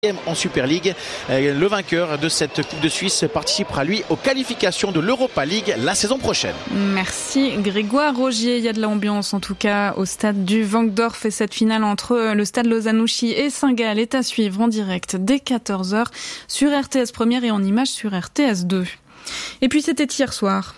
En Super League. Le vainqueur de cette Coupe de Suisse participera lui aux qualifications de l'Europa League la saison prochaine. Merci Grégoire Rogier. Il y a de l'ambiance en tout cas au stade du Wankdorf et cette finale entre le stade Lausanne-Ouchy et Saint-Gall est à suivre en direct dès 14h sur RTS Première et en images sur RTS 2. Et puis c'était hier soir.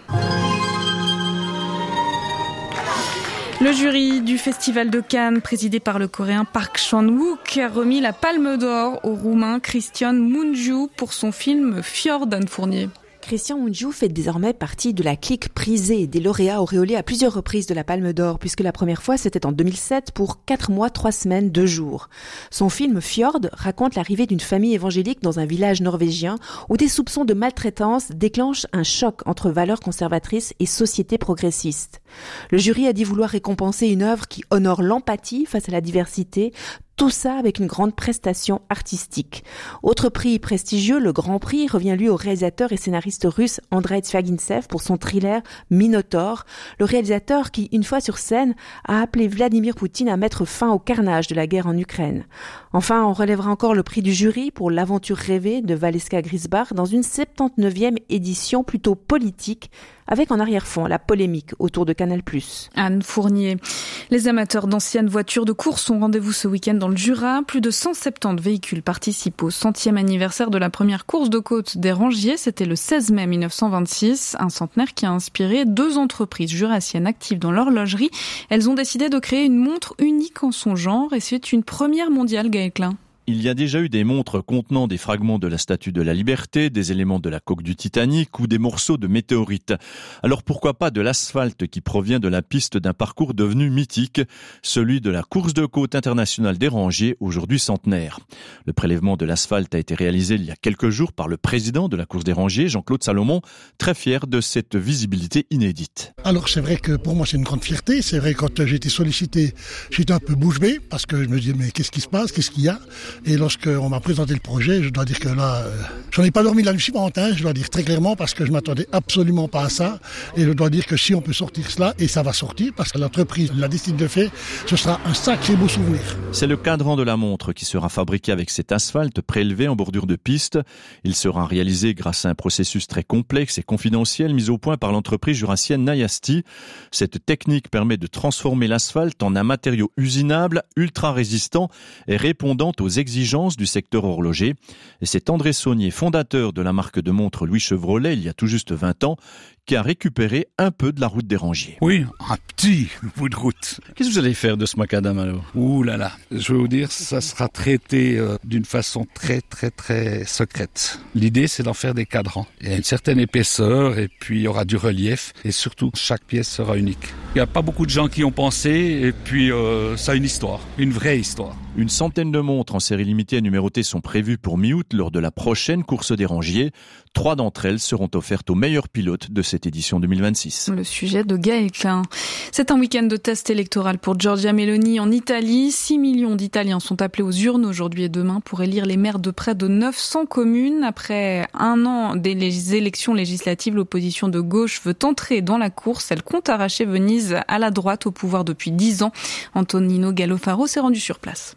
Le jury du Festival de Cannes, présidé par le Coréen Park Chan-wook, a remis la Palme d'Or au Roumain Cristian Mungiu pour son film Fjord, Anne Fournier. Cristian Mungiu fait désormais partie de la clique prisée des lauréats auréolés à plusieurs reprises de la Palme d'Or, puisque la première fois c'était en 2007 pour 4 mois, 3 semaines, 2 jours. Son film Fjord raconte l'arrivée d'une famille évangélique dans un village norvégien où des soupçons de maltraitance déclenchent un choc entre valeurs conservatrices et société progressiste. Le jury a dit vouloir récompenser une œuvre qui honore l'empathie face à la diversité, tout ça avec une grande prestation artistique. Autre prix prestigieux, le Grand Prix, revient lui au réalisateur et scénariste russe Andrei Zvягintsev pour son thriller Minotaur. Le réalisateur qui, une fois sur scène, a appelé Vladimir Poutine à mettre fin au carnage de la guerre en Ukraine. Enfin, on relèvera encore le prix du jury pour L'aventure rêvée de Valeska Grisbach dans une 79e édition plutôt politique, avec en arrière-fond la polémique autour de Canal+. Anne Fournier. Les amateurs d'anciennes voitures de course ont rendez-vous ce week-end dans le Jura. Plus de 170 véhicules participent au 100e anniversaire de la première course de côte des Rangiers. C'était le 16 mai 1926. Un centenaire qui a inspiré 2 entreprises jurassiennes actives dans l'horlogerie. Elles ont décidé de créer une montre unique en son genre et c'est une première mondiale, Gaël Klein. Il y a déjà eu des montres contenant des fragments de la Statue de la Liberté, des éléments de la coque du Titanic ou des morceaux de météorites. Alors pourquoi pas de l'asphalte qui provient de la piste d'un parcours devenu mythique, celui de la course de côte internationale des Rangiers, aujourd'hui centenaire. Le prélèvement de l'asphalte a été réalisé il y a quelques jours par le président de la course des Rangiers, Jean-Claude Salomon, très fier de cette visibilité inédite. Alors c'est vrai que pour moi c'est une grande fierté. C'est vrai quand j'ai été sollicité, j'étais un peu bouche bée parce que je me disais mais qu'est-ce qui se passe, qu'est-ce qu'il y a ? Et lorsqu'on m'a présenté le projet, je dois dire que là, j'en ai pas dormi la nuit suivante, je dois dire très clairement, parce que je m'attendais absolument pas à ça. Et je dois dire que si on peut sortir cela, et ça va sortir, parce que l'entreprise l'a décidé de faire, ce sera un sacré beau souvenir. C'est le cadran de la montre qui sera fabriqué avec cet asphalte prélevé en bordure de piste. Il sera réalisé grâce à un processus très complexe et confidentiel mis au point par l'entreprise jurassienne Nayasti. Cette technique permet de transformer l'asphalte en un matériau usinable, ultra résistant et répondant aux exigences du secteur horloger. Et c'est André Saunier, fondateur de la marque de montres Louis Chevrolet, il y a tout juste 20 ans, qui a récupéré un peu de la route des Rangiers. Oui, un petit bout de route. Qu'est-ce que vous allez faire de ce macadam alors ? Ouh là là, je vais vous dire, ça sera traité d'une façon très très très secrète. L'idée c'est d'en faire des cadrans. Il y a une certaine épaisseur et puis il y aura du relief et surtout chaque pièce sera unique. Il n'y a pas beaucoup de gens qui ont pensé et puis ça a une histoire, une vraie histoire. Une centaine de montres en série limitée et numérotées sont prévues pour mi-août lors de la prochaine course des Rangiers. 3 d'entre elles seront offertes aux meilleurs pilotes de cette édition 2026. Le sujet de Gaël Klein. C'est un week-end de test électoral pour Giorgia Meloni en Italie. 6 millions d'Italiens sont appelés aux urnes aujourd'hui et demain pour élire les maires de près de 900 communes. Après un an des élections législatives, l'opposition de gauche veut entrer dans la course. Elle compte arracher Venise à la droite au pouvoir depuis 10 ans. Antonino Gallofaro s'est rendu sur place.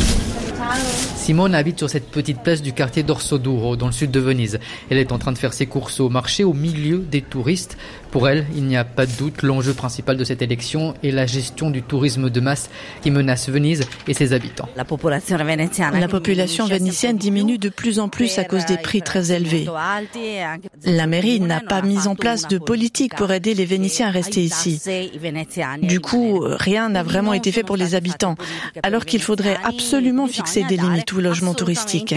Simone habite sur cette petite place du quartier d'Orsoduro, dans le sud de Venise. Elle est en train de faire ses courses au marché au milieu des touristes. Pour elle, il n'y a pas de doute, l'enjeu principal de cette élection est la gestion du tourisme de masse qui menace Venise et ses habitants. La population vénitienne diminue de plus en plus à cause des prix très élevés. La mairie n'a pas mis en place de politique pour aider les Vénitiens à rester ici. Du coup, rien n'a vraiment été fait pour les habitants, alors qu'il faudrait absolument fixer des limites au logement touristique.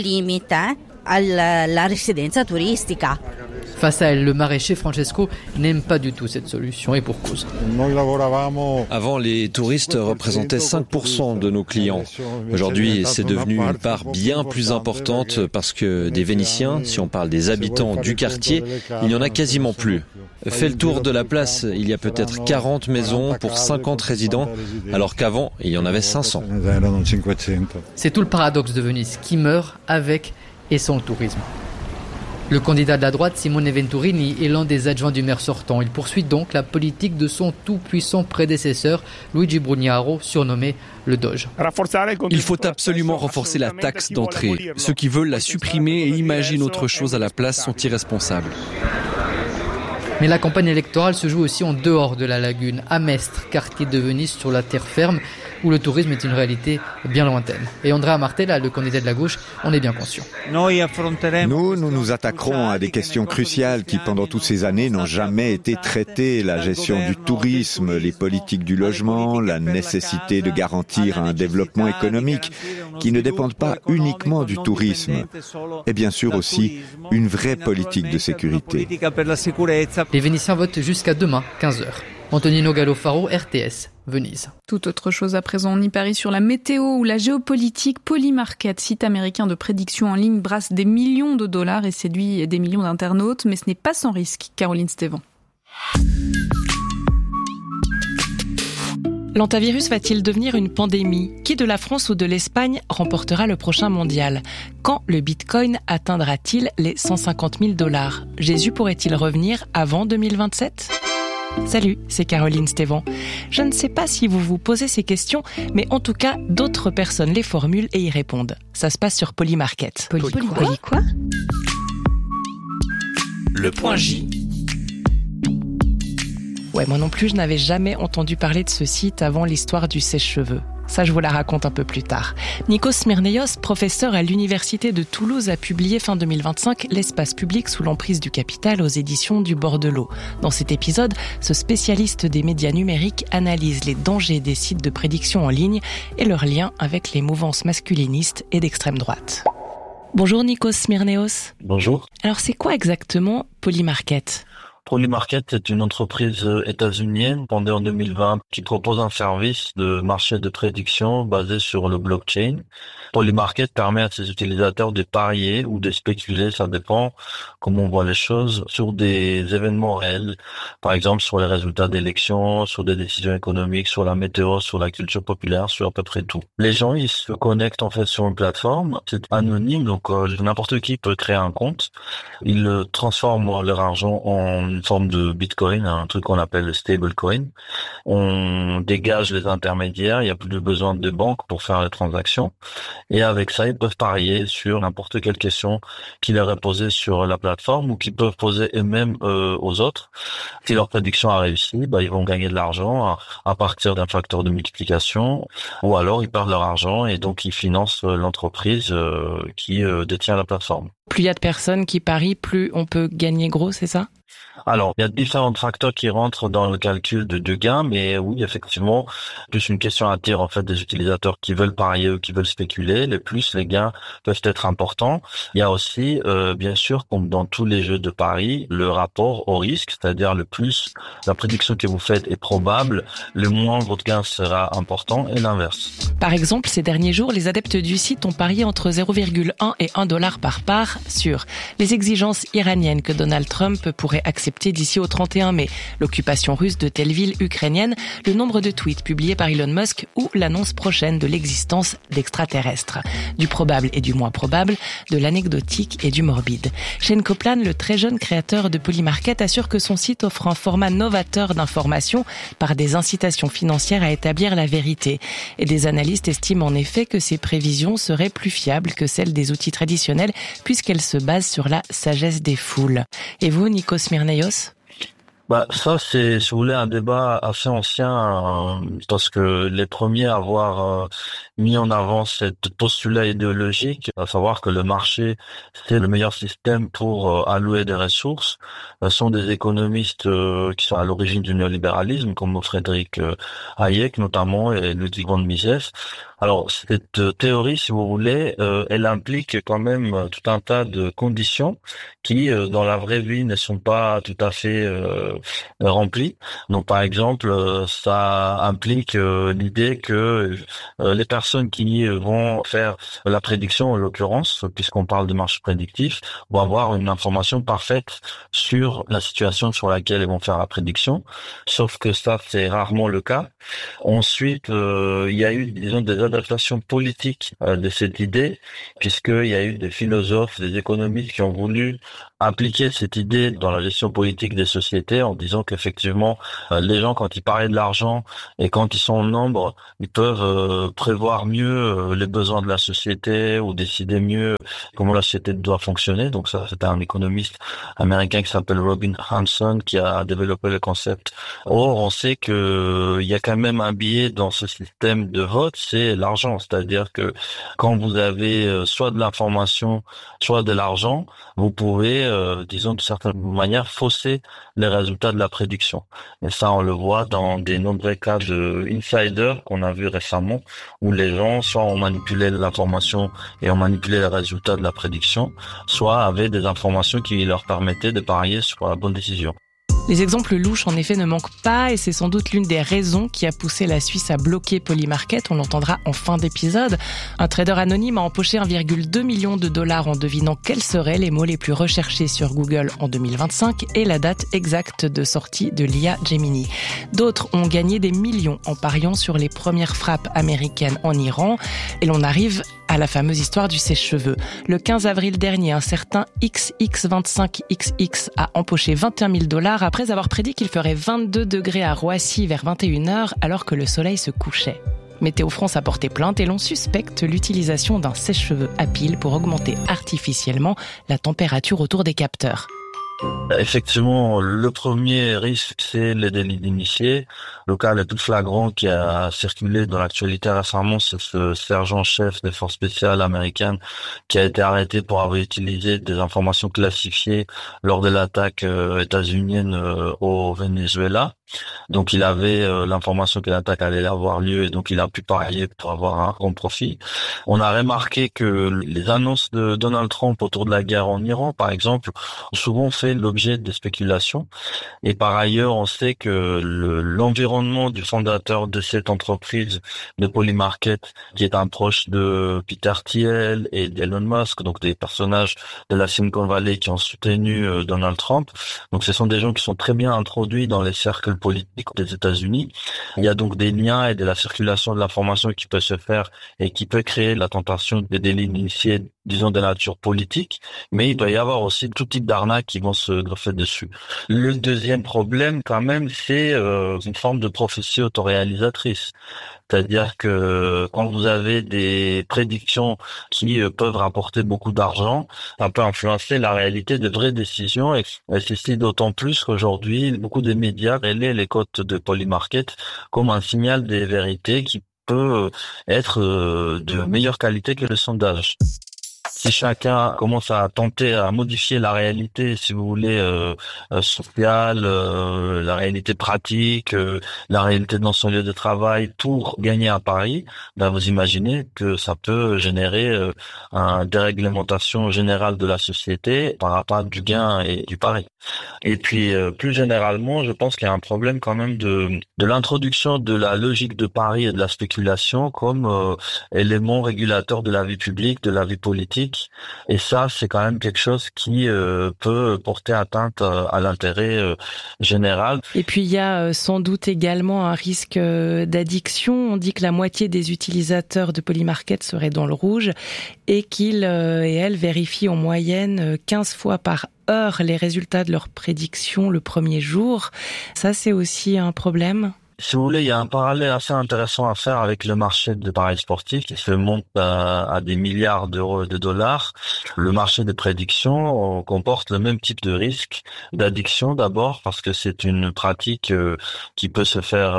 Face à elle, le maraîcher Francesco n'aime pas du tout cette solution et pour cause. Avant, les touristes représentaient 5% de nos clients. Aujourd'hui, c'est devenu une part bien plus importante parce que des Vénitiens, si on parle des habitants du quartier, il n'y en a quasiment plus. Fait le tour de la place, il y a peut-être 40 maisons pour 50 résidents, alors qu'avant, il y en avait 500. C'est tout le paradoxe de Venise qui meurt avec et sans le tourisme. Le candidat de la droite, Simone Venturini, est l'un des adjoints du maire sortant. Il poursuit donc la politique de son tout-puissant prédécesseur, Luigi Brugnaro, surnommé le Doge. Il faut absolument renforcer la taxe d'entrée. Ceux qui veulent la supprimer et imaginent autre chose à la place sont irresponsables. Mais la campagne électorale se joue aussi en dehors de la lagune, à Mestre, quartier de Venise sur la terre ferme, où le tourisme est une réalité bien lointaine. Et Andrea Martella, le candidat de la gauche, en est bien conscient. Nous nous attaquerons à des questions cruciales qui, pendant toutes ces années, n'ont jamais été traitées. La gestion du tourisme, les politiques du logement, la nécessité de garantir un développement économique qui ne dépende pas uniquement du tourisme. Et bien sûr aussi, une vraie politique de sécurité. Les Vénitiens votent jusqu'à demain, 15h. Antonino Gallofaro, RTS, Venise. Tout autre chose à présent, on y parie sur la météo ou la géopolitique. Polymarket, site américain de prédiction en ligne, brasse des millions de dollars et séduit des millions d'internautes, mais ce n'est pas sans risque. Caroline Stévan. L'hantavirus va-t-il devenir une pandémie ? Qui de la France ou de l'Espagne remportera le prochain mondial ? Quand le Bitcoin atteindra-t-il les 150 000 $? Jésus pourrait-il revenir avant 2027 ? Salut, c'est Caroline Stévan. Je ne sais pas si vous vous posez ces questions, mais en tout cas, d'autres personnes les formulent et y répondent. Ça se passe sur Polymarket. Poly quoi ? Le point J. Ouais, moi non plus, je n'avais jamais entendu parler de ce site avant l'histoire du sèche-cheveux. Ça, je vous la raconte un peu plus tard. Nikos Smirneios, professeur à l'Université de Toulouse, a publié fin 2025 L'espace public sous l'emprise du capital aux éditions du Bord de l'eau. Dans cet épisode, ce spécialiste des médias numériques analyse les dangers des sites de prédiction en ligne et leurs liens avec les mouvances masculinistes et d'extrême droite. Bonjour Nikos Smirneios. Bonjour. Alors c'est quoi exactement Polymarket ? Polymarket est une entreprise états-unienne fondée en 2020 qui propose un service de marché de prédiction basé sur le blockchain. Polymarket permet à ses utilisateurs de parier ou de spéculer, ça dépend comment on voit les choses, sur des événements réels, par exemple sur les résultats d'élections, sur des décisions économiques, sur la météo, sur la culture populaire, sur à peu près tout. Les gens, ils se connectent en fait sur une plateforme, c'est anonyme, donc n'importe qui peut créer un compte. Ils transforment leur argent en une forme de Bitcoin, un truc qu'on appelle le stablecoin. On dégage les intermédiaires, il n'y a plus de besoin de banque pour faire les transactions. Et avec ça, ils peuvent parier sur n'importe quelle question qui leur est posée sur la plateforme ou qu'ils peuvent poser eux-mêmes aux autres. Si leur prédiction a réussi, ils vont gagner de l'argent à partir d'un facteur de multiplication, ou alors ils perdent leur argent et donc ils financent l'entreprise qui détient la plateforme. Plus il y a de personnes qui parient, plus on peut gagner gros, c'est ça ? Alors, il y a différents facteurs qui rentrent dans le calcul de gain, mais oui, effectivement, plus une question attire en fait des utilisateurs qui veulent parier ou qui veulent spéculer, le plus les gains peuvent être importants. Il y a aussi, bien sûr, comme dans tous les jeux de paris, le rapport au risque, c'est-à-dire le plus la prédiction que vous faites est probable, le moins votre gain sera important et l'inverse. Par exemple, ces derniers jours, les adeptes du site ont parié entre 0,1 et 1 $ par part sur les exigences iraniennes que Donald Trump pourrait accepter d'ici au 31 mai, l'occupation russe de telle ville ukrainienne, le nombre de tweets publiés par Elon Musk ou l'annonce prochaine de l'existence d'extraterrestres. Du probable et du moins probable, de l'anecdotique et du morbide. Shane Coplan, le très jeune créateur de Polymarket, assure que son site offre un format novateur d'information par des incitations financières à établir la vérité. Et des analystes estiment en effet que ces prévisions seraient plus fiables que celles des outils traditionnels puisqu'elles se basent sur la sagesse des foules. Et vous, Nikos Smirneios ? Ça, c'est, si vous voulez, un débat assez ancien, parce que les premiers à avoir mis en avant cette postulat idéologique, à savoir que le marché, c'est le meilleur système pour allouer des ressources, sont des économistes qui sont à l'origine du néolibéralisme, comme Frédéric Hayek notamment, et Ludwig von Mises. Alors, cette théorie, si vous voulez, elle implique quand même tout un tas de conditions qui, dans la vraie vie, ne sont pas tout à fait remplis. Donc par exemple, ça implique l'idée que les personnes qui vont faire la prédiction, en l'occurrence, puisqu'on parle de marché prédictif, vont avoir une information parfaite sur la situation sur laquelle ils vont faire la prédiction. Sauf que ça, c'est rarement le cas. Ensuite, il y a eu, disons, des adaptations politiques de cette idée, puisqu'il y a eu des philosophes, des économistes qui ont voulu appliquer cette idée dans la gestion politique des sociétés en disant qu'effectivement, les gens, quand ils parlaient de l'argent et quand ils sont en nombre, ils peuvent prévoir mieux les besoins de la société ou décider mieux comment la société doit fonctionner. Donc ça, c'était un économiste américain qui s'appelle Robin Hanson qui a développé le concept. Or, on sait que il y a quand même un biais dans ce système de vote, c'est l'argent. C'est-à-dire que quand vous avez soit de l'information, soit de l'argent, vous pouvez, disons de certaine manière, fausser les résultats de la prédiction. Et ça, on le voit dans des nombreux cas de insiders qu'on a vu récemment, où les gens soit ont manipulé l'information et ont manipulé les résultats de la prédiction, soit avaient des informations qui leur permettaient de parier sur la bonne décision. Les exemples louches, en effet, ne manquent pas et c'est sans doute l'une des raisons qui a poussé la Suisse à bloquer Polymarket. On l'entendra en fin d'épisode. Un trader anonyme a empoché 1,2 million de dollars en devinant quels seraient les mots les plus recherchés sur Google en 2025 et la date exacte de sortie de l'IA Gemini. D'autres ont gagné des millions en pariant sur les premières frappes américaines en Iran. Et l'on arrive à la fameuse histoire du sèche-cheveux. Le 15 avril dernier, un certain XX25XX a empoché 21 000 dollars après avoir prédit qu'il ferait 22 degrés à Roissy vers 21h alors que le soleil se couchait. Météo France a porté plainte et l'on suspecte l'utilisation d'un sèche-cheveux à pile pour augmenter artificiellement la température autour des capteurs. Effectivement, le premier risque, c'est les délits d'initiés. Le cas le plus flagrant qui a circulé dans l'actualité récemment, c'est ce sergent-chef des forces spéciales américaines qui a été arrêté pour avoir utilisé des informations classifiées lors de l'attaque états-unienne au Venezuela. Donc il avait l'information que l'attaque allait avoir lieu et donc il a pu parier pour avoir un grand profit. On a remarqué que les annonces de Donald Trump autour de la guerre en Iran, par exemple, ont souvent fait l'objet de spéculations. Et par ailleurs, on sait que l'environnement du fondateur de cette entreprise de Polymarket, qui est un proche de Peter Thiel et d'Elon Musk, donc des personnages de la Silicon Valley qui ont soutenu Donald Trump. Donc ce sont des gens qui sont très bien introduits dans les cercles politiques des États-Unis. Il y a donc des liens et de la circulation de l'information qui peut se faire et qui peut créer la tentation des délits initiés, disons de nature politique, mais il doit y avoir aussi tout type d'arnaques qui vont se greffer dessus. Le deuxième problème, quand même, c'est une forme de prophétie autoréalisatrice. C'est-à-dire que quand vous avez des prédictions qui peuvent rapporter beaucoup d'argent, ça peut influencer la réalité de vraies décisions et ceci d'autant plus qu'aujourd'hui, beaucoup de médias relaient les cotes de Polymarket comme un signal des vérités qui peut être de meilleure qualité que le sondage. Si chacun commence à tenter à modifier la réalité, si vous voulez, sociale, la réalité pratique, la réalité dans son lieu de travail, pour gagner à Paris, ben vous imaginez que ça peut générer une déréglementation générale de la société par rapport du gain et du pari. Et puis, plus généralement, je pense qu'il y a un problème quand même de l'introduction de la logique de pari et de la spéculation comme élément régulateur de la vie publique, de la vie politique. Et ça, c'est quand même quelque chose qui peut porter atteinte à l'intérêt général. Et puis, il y a sans doute également un risque d'addiction. On dit que la moitié des utilisateurs de Polymarket seraient dans le rouge et qu'ils et elles vérifient en moyenne 15 fois par heure les résultats de leurs prédictions le premier jour. Ça, c'est aussi un problème. Si vous voulez, il y a un parallèle assez intéressant à faire avec le marché de paris sportifs qui se monte à des milliards d'euros et de dollars. Le marché des prédictions comporte le même type de risque d'addiction d'abord parce que c'est une pratique qui peut se faire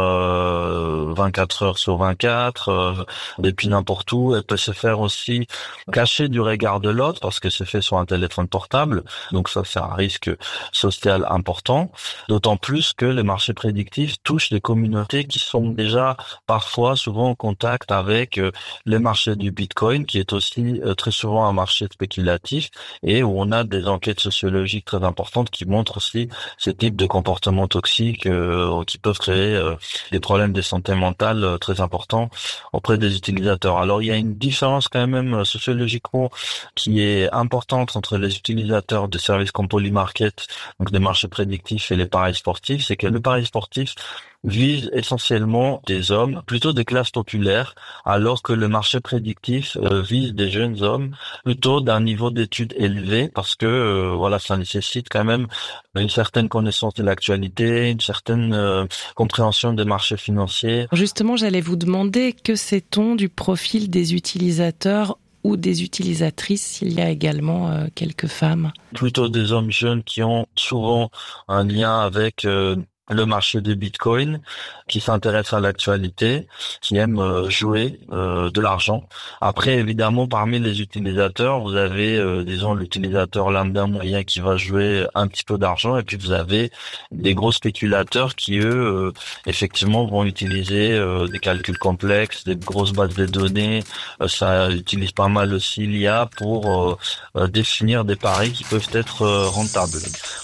24 heures sur 24 depuis n'importe où. Elle peut se faire aussi cachée du regard de l'autre parce que c'est fait sur un téléphone portable. Donc ça, c'est un risque social important. D'autant plus que les marchés prédictifs touchent des communautés communautés qui sont déjà souvent en contact avec le marché du Bitcoin, qui est aussi très souvent un marché spéculatif et où on a des enquêtes sociologiques très importantes qui montrent aussi ce type de comportements toxiques qui peuvent créer des problèmes de santé mentale très importants auprès des utilisateurs. Alors il y a une différence quand même sociologiquement qui est importante entre les utilisateurs de services comme Polymarket, donc des marchés prédictifs, et les paris sportifs, c'est que le pari sportif vise essentiellement des hommes, plutôt des classes populaires, alors que le marché prédictif vise des jeunes hommes, plutôt d'un niveau d'études élevé, parce que ça nécessite quand même une certaine connaissance de l'actualité, une certaine compréhension des marchés financiers. Justement, j'allais vous demander, que sait-on du profil des utilisateurs ou des utilisatrices, s'il y a également quelques femmes? Plutôt des hommes jeunes qui ont souvent un lien avec le marché du Bitcoin, qui s'intéresse à l'actualité, qui aime jouer de l'argent. Après, évidemment, parmi les utilisateurs, vous avez, disons, l'utilisateur lambda moyen qui va jouer un petit peu d'argent, et puis vous avez des gros spéculateurs qui, eux, effectivement, vont utiliser des calculs complexes, des grosses bases de données. Ça utilise pas mal aussi l'IA pour définir des paris qui peuvent être rentables.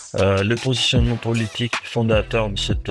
Le positionnement politique fondateur de cette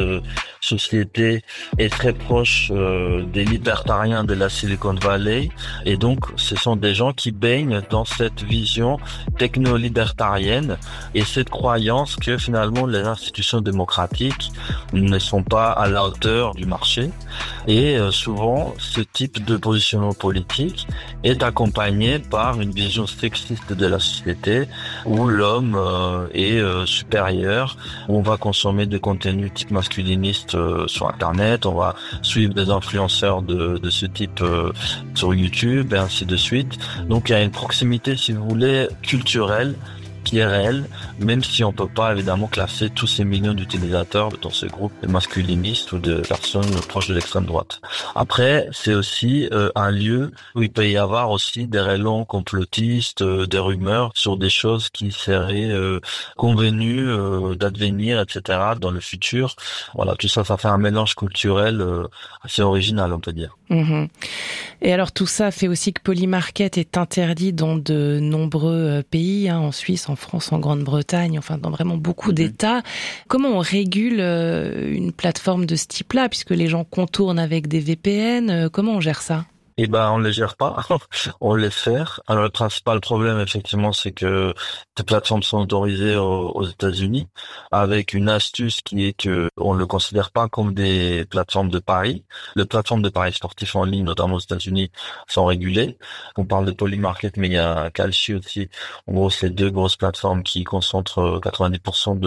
société est très proche des libertariens de la Silicon Valley, et donc ce sont des gens qui baignent dans cette vision techno-libertarienne et cette croyance que finalement les institutions démocratiques ne sont pas à la hauteur du marché. Et souvent ce type de positionnement politique est accompagné par une vision sexiste de la société où l'homme est supérieur, où on va consommer des contenus type masculiniste sur Internet, on va suivre des influenceurs de ce type sur YouTube et ainsi de suite. Donc il y a une proximité, si vous voulez, culturelle qui est réelle, même si on peut pas évidemment classer tous ces millions d'utilisateurs dans ce groupe de masculinistes ou de personnes proches de l'extrême droite. Après, c'est aussi un lieu où il peut y avoir aussi des relents complotistes, des rumeurs sur des choses qui seraient convenues d'advenir, etc. dans le futur. Voilà, tout ça, ça fait un mélange culturel assez original, on peut dire. Mmh. Et alors tout ça fait aussi que Polymarket est interdit dans de nombreux pays, en Suisse, en France, en Grande-Bretagne, enfin dans vraiment beaucoup d'États. Comment on régule une plateforme de ce type-là, puisque les gens contournent avec des VPN? Comment on gère ça? Eh ben, on les gère pas, on les faire. Alors, le principal problème, effectivement, c'est que ces plateformes sont autorisées aux États-Unis, avec une astuce qui est que on ne le considère pas comme des plateformes de paris. Les plateformes de paris sportifs en ligne, notamment aux États-Unis, sont régulées. On parle de Polymarket, mais il y a Kalshi aussi. En gros, c'est deux grosses plateformes qui concentrent 90%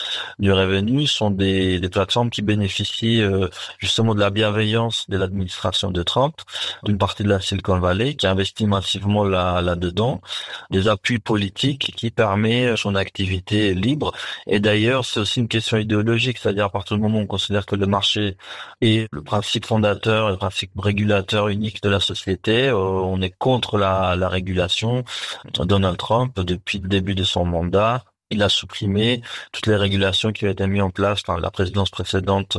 du revenu. Sont des plateformes qui bénéficient justement de la bienveillance de l'administration de Trump, d'une partie de la Silicon Valley qui investit massivement là-dedans, des appuis politiques qui permet son activité libre. Et d'ailleurs, c'est aussi une question idéologique, c'est-à-dire à partir du moment où on considère que le marché est le principe fondateur, le principe régulateur unique de la société, on est contre la régulation. Donald Trump, depuis le début de son mandat, il a supprimé toutes les régulations qui avaient été mises en place par la présidence précédente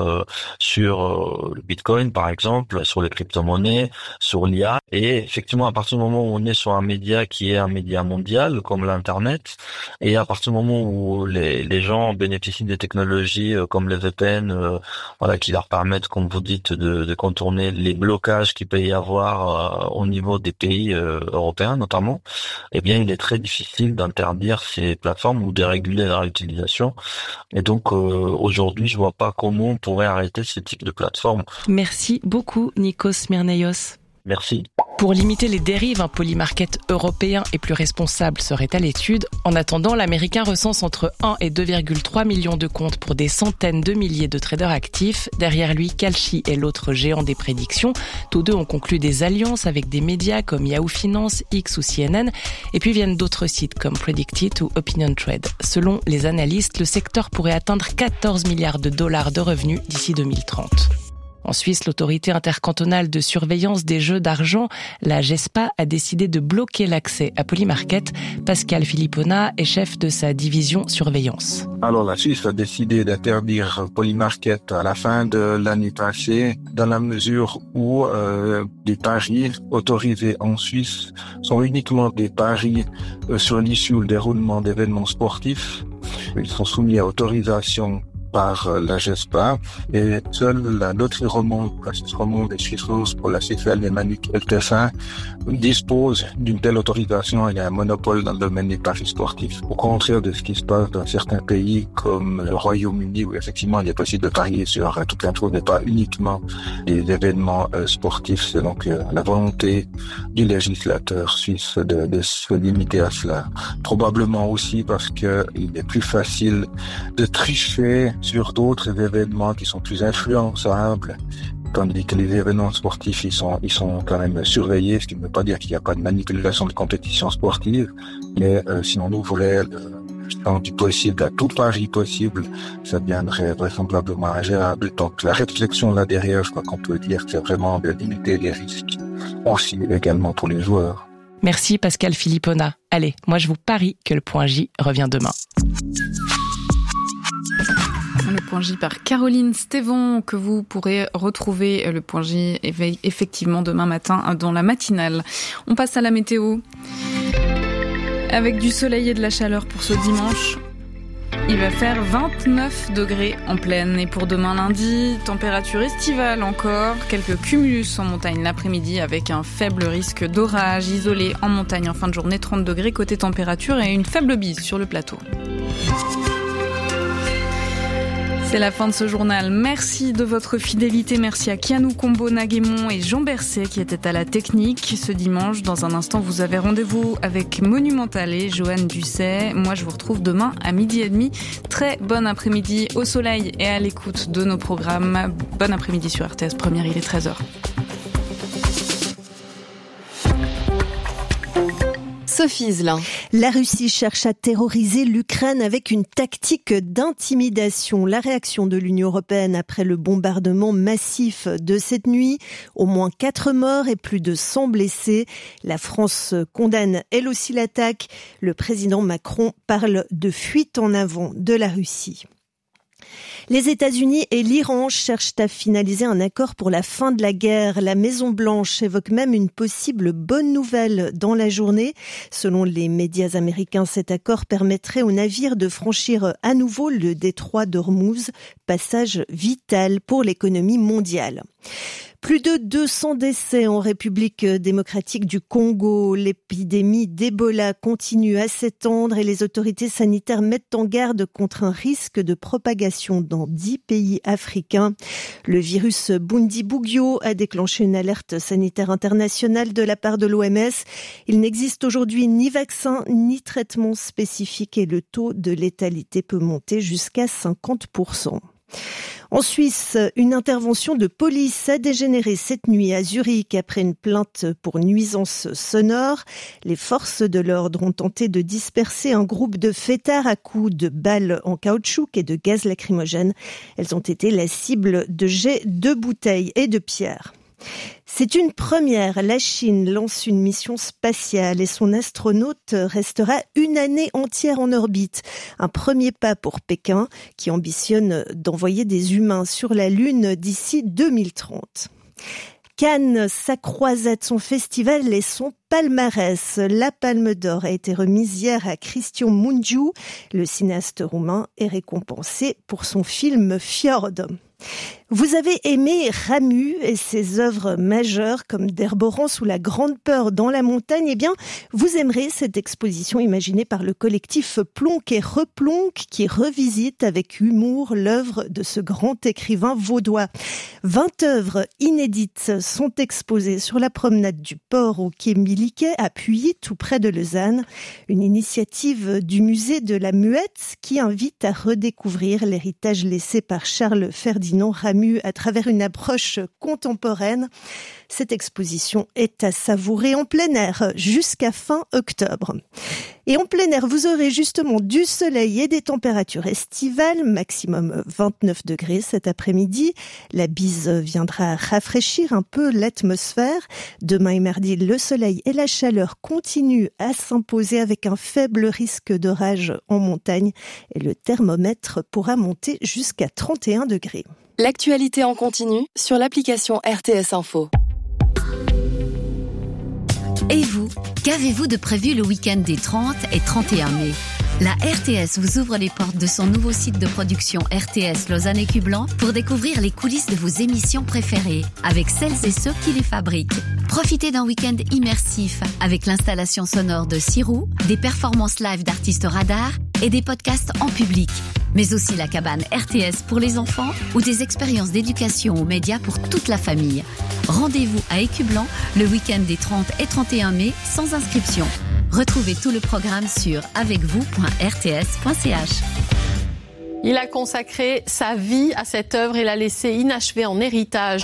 sur le Bitcoin, par exemple, sur les crypto-monnaies, sur l'IA. Et effectivement, à partir du moment où on est sur un média qui est un média mondial, comme l'Internet, et à partir du moment où les gens bénéficient des technologies comme les VPN, qui leur permettent, comme vous dites, de contourner les blocages qu'il peut y avoir au niveau des pays européens, notamment, eh bien, il est très difficile d'interdire ces plateformes ou de réguler leur utilisation. Et donc, aujourd'hui, je vois pas comment on pourrait arrêter ce type de plateforme. Merci beaucoup, Nikos Myrneios. Merci. Pour limiter les dérives, un Polymarket européen et plus responsable serait à l'étude. En attendant, l'Américain recense entre 1 et 2,3 millions de comptes pour des centaines de milliers de traders actifs. Derrière lui, Kalshi est l'autre géant des prédictions. Tous deux ont conclu des alliances avec des médias comme Yahoo Finance, X ou CNN. Et puis viennent d'autres sites comme Predictit ou Opinion Trade. Selon les analystes, le secteur pourrait atteindre 14 milliards de dollars de revenus d'ici 2030. En Suisse, l'autorité intercantonale de surveillance des jeux d'argent, la GESPA, a décidé de bloquer l'accès à Polymarket. Pascal Filippona est chef de sa division surveillance. Alors la Suisse a décidé d'interdire Polymarket à la fin de l'année passée, dans la mesure où les paris autorisés en Suisse sont uniquement des paris sur l'issue ou le déroulement d'événements sportifs. Ils sont soumis à autorisation par la GESPA et seule la loterie romande, la Suisse romande et Suisse rose pour la Suisse alémanique LTF1 dispose d'une telle autorisation. Il y a un monopole dans le domaine des paris sportifs. Au contraire de ce qui se passe dans certains pays comme le Royaume-Uni où effectivement il est possible de parier sur tout plein de choses, mais pas uniquement des événements sportifs. C'est donc la volonté du législateur suisse de se limiter à cela. Probablement aussi parce que il est plus facile de tricher sur d'autres événements qui sont plus influençables, tandis que les événements sportifs, ils sont quand même surveillés, ce qui ne veut pas dire qu'il n'y a pas de manipulation de compétition sportive, mais si on ouvrait le champ du possible à tout pari possible, ça deviendrait vraisemblablement ingérable. Donc la réflexion là derrière, je crois qu'on peut dire que c'est vraiment de limiter les risques, aussi également pour les joueurs. Merci Pascal Filippona. Allez, moi je vous parie que le point J revient demain. Le point J par Caroline Stévon, que vous pourrez retrouver le point J effectivement demain matin dans la matinale. On passe à la météo. Avec du soleil et de la chaleur pour ce dimanche. Il va faire 29 degrés en plaine. Et pour demain lundi, température estivale encore. Quelques cumulus en montagne l'après-midi avec un faible risque d'orage isolé en montagne en fin de journée. 30 degrés côté température et une faible bise sur le plateau. C'est la fin de ce journal. Merci de votre fidélité. Merci à Kianou Combo, Naguémon et Jean Berset qui étaient à la technique ce dimanche. Dans un instant, vous avez rendez-vous avec Monumental et Joanne Dusset. Moi, je vous retrouve demain à 12h30. Très bon après-midi au soleil et à l'écoute de nos programmes. Bon après-midi sur RTS Première, il est 13h. Sophie Iselin. La Russie cherche à terroriser l'Ukraine avec une tactique d'intimidation. La réaction de l'Union européenne après le bombardement massif de cette nuit. Au moins 4 morts et plus de 100 blessés. La France condamne elle aussi l'attaque. Le président Macron parle de fuite en avant de la Russie. Les États-Unis et l'Iran cherchent à finaliser un accord pour la fin de la guerre. La Maison-Blanche évoque même une possible bonne nouvelle dans la journée. Selon les médias américains, cet accord permettrait aux navires de franchir à nouveau le détroit d'Ormuz, passage vital pour l'économie mondiale. Plus de 200 décès en République démocratique du Congo. L'épidémie d'Ebola continue à s'étendre et les autorités sanitaires mettent en garde contre un risque de propagation dans 10 pays africains. Le virus Bundibugyo a déclenché une alerte sanitaire internationale de la part de l'OMS. Il n'existe aujourd'hui ni vaccin ni traitement spécifique et le taux de létalité peut monter jusqu'à 50%. En Suisse, une intervention de police a dégénéré cette nuit à Zurich après une plainte pour nuisance sonore. Les forces de l'ordre ont tenté de disperser un groupe de fêtards à coups de balles en caoutchouc et de gaz lacrymogène. Elles ont été la cible de jets de bouteilles et de pierres. C'est une première. La Chine lance une mission spatiale et son astronaute restera une année entière en orbite. Un premier pas pour Pékin qui ambitionne d'envoyer des humains sur la Lune d'ici 2030. Cannes, sa croisade, son festival et son palmarès. La Palme d'Or a été remise hier à Cristian Mungiu. Le cinéaste roumain est récompensé pour son film Fjord. Vous avez aimé Ramu et ses œuvres majeures comme D'Herborance ou La Grande Peur dans la montagne, eh bien, vous aimerez cette exposition imaginée par le collectif Plonk et Replonk qui revisite avec humour l'œuvre de ce grand écrivain vaudois. 20 œuvres inédites sont exposées sur la promenade du port au quai Miliquet à Puy, tout près de Lausanne. Une initiative du musée de la Muette qui invite à redécouvrir l'héritage laissé par Charles Ferdinand Ramu à travers une approche contemporaine. Cette exposition est à savourer en plein air jusqu'à fin octobre. Et en plein air, vous aurez justement du soleil et des températures estivales, maximum 29 degrés cet après-midi. La bise viendra rafraîchir un peu l'atmosphère. Demain et mardi, le soleil et la chaleur continuent à s'imposer avec un faible risque d'orage en montagne et le thermomètre pourra monter jusqu'à 31 degrés. L'actualité en continu sur l'application RTS Info. Et vous, qu'avez-vous de prévu le week-end des 30 et 31 mai ? La RTS vous ouvre les portes de son nouveau site de production RTS Lausanne et Cublan pour découvrir les coulisses de vos émissions préférées avec celles et ceux qui les fabriquent. Profitez d'un week-end immersif avec l'installation sonore de Sirou, des performances live d'artistes radars et des podcasts en public. Mais aussi la cabane RTS pour les enfants ou des expériences d'éducation aux médias pour toute la famille. Rendez-vous à Écublan le week-end des 30 et 31 mai sans inscription. Retrouvez tout le programme sur avecvous.rts.ch. Il a consacré sa vie à cette œuvre et l'a laissée inachevée en héritage.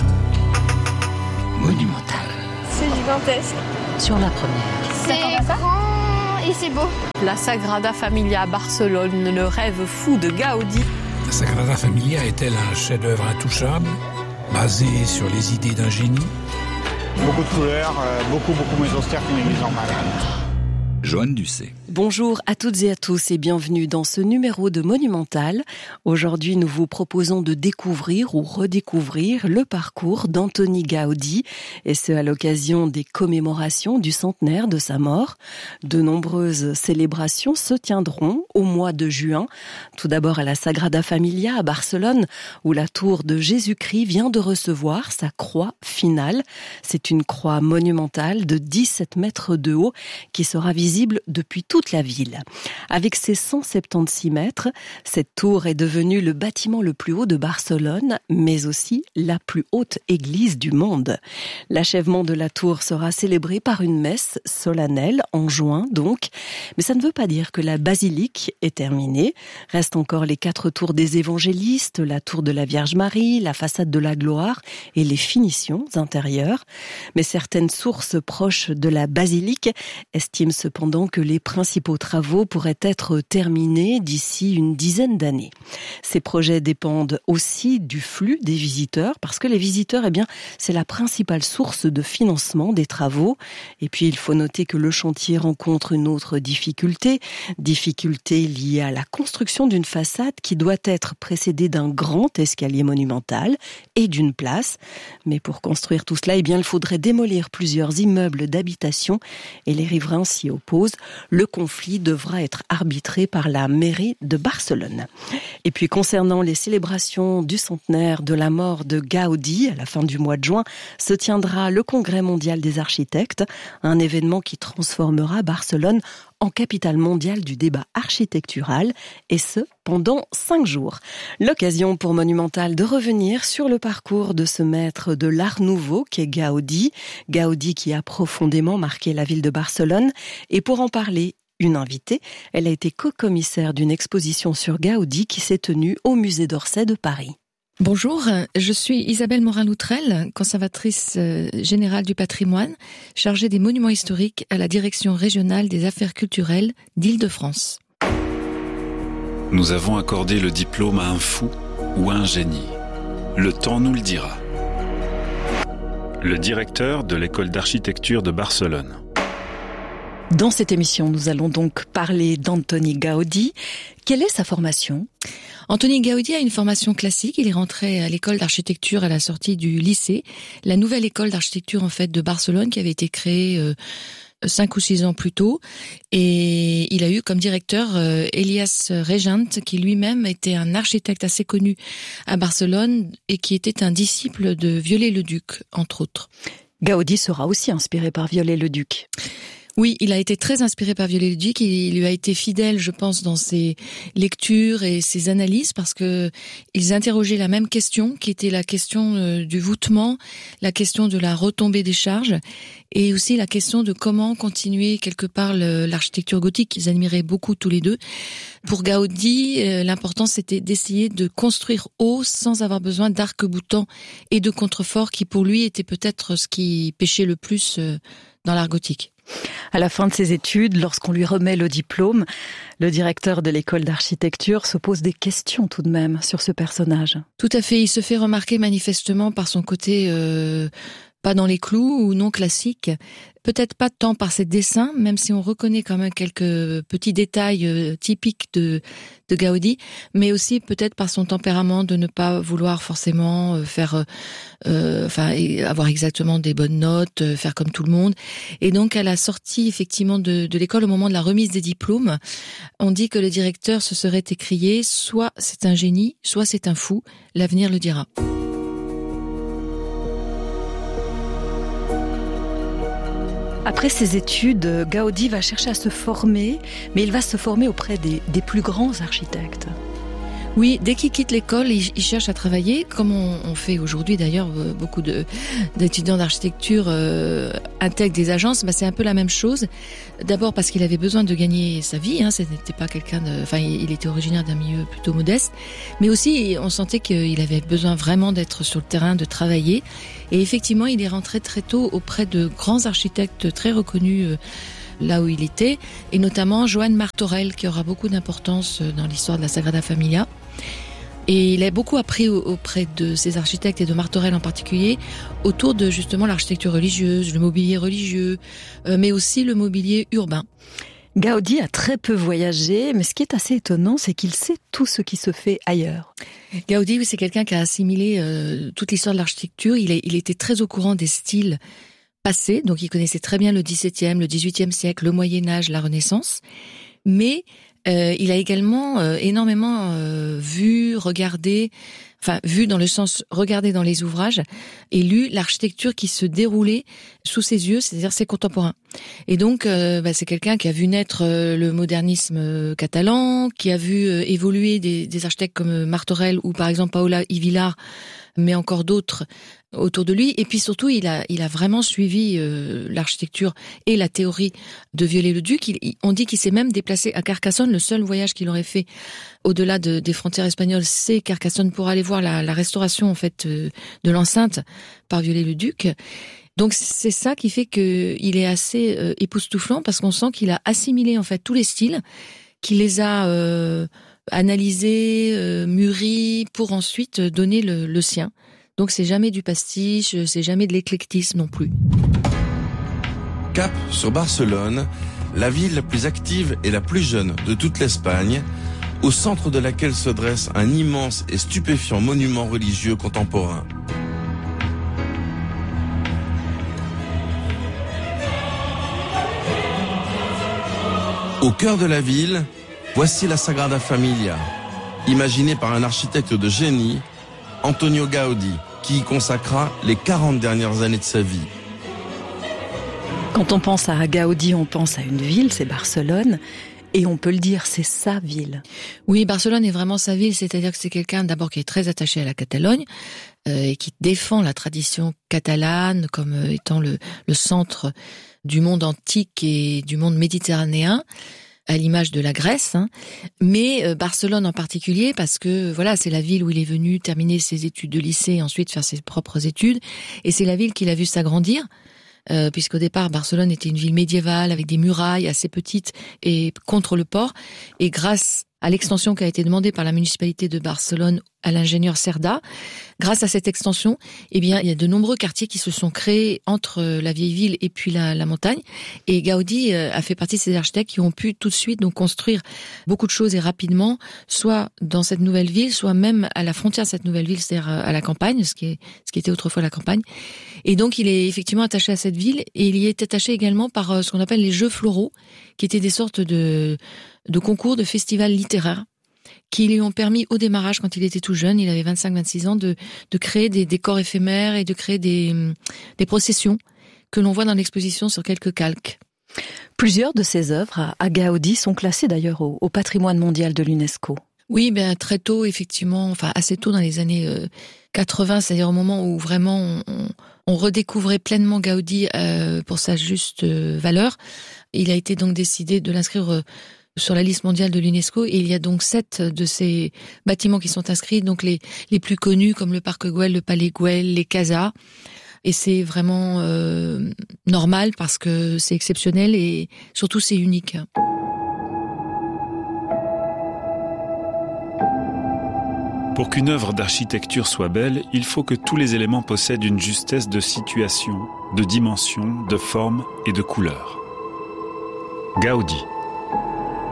Monumental. C'est gigantesque. Sur la première. C'est grand et c'est beau. La Sagrada Familia à Barcelone, le rêve fou de Gaudi. La Sagrada Familia est-elle un chef-d'œuvre intouchable, basé sur les idées d'un génie ? Beaucoup de couleurs, beaucoup moins austère qu'une église normale. Joanne Ducé. Bonjour à toutes et à tous et bienvenue dans ce numéro de Monumental. Aujourd'hui, nous vous proposons de découvrir ou redécouvrir le parcours d'Antoni Gaudi et ce à l'occasion des commémorations du centenaire de sa mort. De nombreuses célébrations se tiendront au mois de juin. Tout d'abord à la Sagrada Familia à Barcelone où la tour de Jésus-Christ vient de recevoir sa croix finale. C'est une croix monumentale de 17 mètres de haut qui sera visible depuis toute la ville. Avec ses 176 mètres, cette tour est devenue le bâtiment le plus haut de Barcelone, mais aussi la plus haute église du monde. L'achèvement de la tour sera célébré par une messe solennelle en juin donc, mais ça ne veut pas dire que la basilique est terminée. Restent encore les 4 tours des évangélistes, la tour de la Vierge Marie, la façade de la gloire et les finitions intérieures. Mais certaines sources proches de la basilique estiment cependant que les principaux travaux pourraient être terminés d'ici une dizaine d'années. Ces projets dépendent aussi du flux des visiteurs, parce que les visiteurs, c'est la principale source de financement des travaux. Et puis, il faut noter que le chantier rencontre une autre difficulté liée à la construction d'une façade qui doit être précédée d'un grand escalier monumental et d'une place. Mais pour construire tout cela, il faudrait démolir plusieurs immeubles d'habitation et les riverains s'y opposent. Le conflit devra être arbitré par la mairie de Barcelone. Et puis concernant les célébrations du centenaire de la mort de Gaudi, à la fin du mois de juin, se tiendra le Congrès mondial des architectes, un événement qui transformera Barcelone en capitale mondiale du débat architectural, et ce, pendant 5 jours. L'occasion pour Monumental de revenir sur le parcours de ce maître de l'art nouveau qu'est Gaudi. Gaudi qui a profondément marqué la ville de Barcelone. Et pour en parler, une invitée, elle a été co-commissaire d'une exposition sur Gaudi qui s'est tenue au musée d'Orsay de Paris. Bonjour, je suis Isabelle Morin-Loutrel, conservatrice générale du patrimoine, chargée des monuments historiques à la Direction régionale des affaires culturelles d'Île-de-France. Nous avons accordé le diplôme à un fou ou à un génie. Le temps nous le dira. Le directeur de l'école d'architecture de Barcelone. Dans cette émission, nous allons donc parler d'Antoni Gaudi. Quelle est sa formation ? Antoni Gaudi a une formation classique. Il est rentré à l'école d'architecture à la sortie du lycée. La nouvelle école d'architecture de Barcelone qui avait été créée 5 ou 6 ans plus tôt. Et il a eu comme directeur Elias Regent, qui lui-même était un architecte assez connu à Barcelone et qui était un disciple de Viollet-le-Duc, entre autres. Gaudi sera aussi inspiré par Viollet-le-Duc. Oui, il a été très inspiré par Viollet-le-Duc. Il lui a été fidèle, je pense, dans ses lectures et ses analyses, parce que ils interrogeaient la même question, qui était la question du voûtement, la question de la retombée des charges, et aussi la question de comment continuer quelque part l'architecture gothique. Ils admiraient beaucoup tous les deux. Pour Gaudi, l'important c'était d'essayer de construire haut sans avoir besoin d'arc-boutants et de contreforts, qui pour lui était peut-être ce qui pêchait le plus dans l'art gothique. À la fin de ses études, lorsqu'on lui remet le diplôme, le directeur de l'école d'architecture se pose des questions tout de même sur ce personnage. Tout à fait, il se fait remarquer manifestement par son côté pas dans les clous ou non classique. Peut-être pas tant par ses dessins, même si on reconnaît quand même quelques petits détails typiques de Gaudi, mais aussi peut-être par son tempérament de ne pas vouloir forcément avoir exactement des bonnes notes, faire comme tout le monde. Et donc à la sortie effectivement de l'école, au moment de la remise des diplômes, on dit que le directeur se serait écrié « soit c'est un génie, soit c'est un fou, l'avenir le dira ». Après ses études, Gaudi va chercher à se former, mais il va se former auprès des plus grands architectes. Oui, dès qu'il quitte l'école, il cherche à travailler, comme on fait aujourd'hui d'ailleurs, beaucoup d'étudiants d'architecture intègrent des agences. C'est un peu la même chose. D'abord parce qu'il avait besoin de gagner sa vie, ce n'était pas il était originaire d'un milieu plutôt modeste, mais aussi on sentait qu'il avait besoin vraiment d'être sur le terrain, de travailler. Et effectivement, il est rentré très tôt auprès de grands architectes très reconnus là où il était, et notamment Johann Martorell, qui aura beaucoup d'importance dans l'histoire de la Sagrada Familia. Et il a beaucoup appris auprès de ces architectes et de Martorell en particulier autour de justement l'architecture religieuse, le mobilier religieux, mais aussi le mobilier urbain. Gaudi a très peu voyagé, mais ce qui est assez étonnant, c'est qu'il sait tout ce qui se fait ailleurs. Gaudi, c'est quelqu'un qui a assimilé toute l'histoire de l'architecture. Il était très au courant des styles passés, donc il connaissait très bien le XVIIe, le XVIIIe siècle, le Moyen-Âge, la Renaissance, mais il a également énormément vu dans le sens regardé dans les ouvrages et lu l'architecture qui se déroulait sous ses yeux, c'est-à-dire ses contemporains. Et donc c'est quelqu'un qui a vu naître le modernisme catalan, qui a vu évoluer des architectes comme Martorell ou par exemple Paola i Villar, mais encore d'autres autour de lui. Et puis surtout, il a vraiment suivi l'architecture et la théorie de Viollet-le-Duc. On dit qu'il s'est même déplacé à Carcassonne. Le seul voyage qu'il aurait fait au-delà des frontières espagnoles, c'est Carcassonne, pour aller voir la restauration en fait de l'enceinte par Viollet-le-Duc. Donc c'est ça qui fait qu'il est assez époustouflant, parce qu'on sent qu'il a assimilé en fait tous les styles, qu'il les a analysés, mûris, pour ensuite donner le sien. Donc c'est jamais du pastiche, c'est jamais de l'éclectisme non plus. Cap sur Barcelone, la ville la plus active et la plus jeune de toute l'Espagne, au centre de laquelle se dresse un immense et stupéfiant monument religieux contemporain. Au cœur de la ville, voici la Sagrada Familia, imaginée par un architecte de génie, Antonio Gaudi, qui y consacra les 40 dernières années de sa vie. Quand on pense à Gaudi, on pense à une ville, c'est Barcelone. Et on peut le dire, c'est sa ville. Oui, Barcelone est vraiment sa ville, c'est-à-dire que c'est quelqu'un d'abord qui est très attaché à la Catalogne et qui défend la tradition catalane comme étant le centre du monde antique et du monde méditerranéen, à l'image de la Grèce, mais Barcelone en particulier, parce que voilà, c'est la ville où il est venu terminer ses études de lycée et ensuite faire ses propres études, et c'est la ville qu'il a vu s'agrandir, puisqu'au départ Barcelone était une ville médiévale avec des murailles assez petites et contre le port, et grâce à l'extension qui a été demandée par la municipalité de Barcelone à l'ingénieur Cerda, grâce à cette extension, il y a de nombreux quartiers qui se sont créés entre la vieille ville et puis la montagne. Et Gaudi a fait partie de ces architectes qui ont pu tout de suite donc construire beaucoup de choses et rapidement, soit dans cette nouvelle ville, soit même à la frontière de cette nouvelle ville, c'est-à-dire à la campagne, ce qui était autrefois la campagne. Et donc il est effectivement attaché à cette ville, et il y est attaché également par ce qu'on appelle les jeux floraux, qui étaient des sortes de concours, de festivals littéraires, qui lui ont permis au démarrage, quand il était tout jeune, il avait 25-26 ans, de créer des décors éphémères et de créer des processions que l'on voit dans l'exposition sur quelques calques. Plusieurs de ses œuvres à Gaudi sont classées d'ailleurs au patrimoine mondial de l'UNESCO. Oui, très tôt, effectivement, assez tôt dans les années 80, c'est-à-dire au moment où vraiment on redécouvrait pleinement Gaudi pour sa juste valeur. Il a été donc décidé de l'inscrire sur la liste mondiale de l'UNESCO et il y a donc 7 de ces bâtiments qui sont inscrits, donc les plus connus comme le Parc Güell, le Palais Güell, les casas. Et c'est vraiment normal parce que c'est exceptionnel et surtout c'est unique. Pour qu'une œuvre d'architecture soit belle, il faut que tous les éléments possèdent une justesse de situation, de dimension, de forme et de couleur. Gaudi.